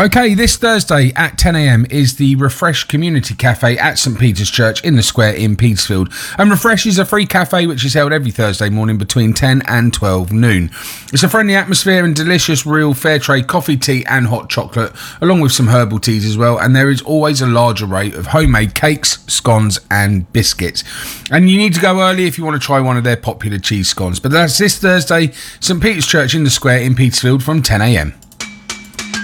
Okay, this Thursday at 10 a.m. is the Refresh Community Cafe at St Peter's Church in the Square in Petersfield. And Refresh is a free cafe which is held every Thursday morning between 10 and 12 noon. It's a friendly atmosphere and delicious real fair trade coffee, tea and hot chocolate, along with some herbal teas as well. And there is always a large array of homemade cakes, scones and biscuits. And you need to go early if you want to try one of their popular cheese scones. But that's this Thursday, St Peter's Church in the Square in Petersfield from 10 a.m.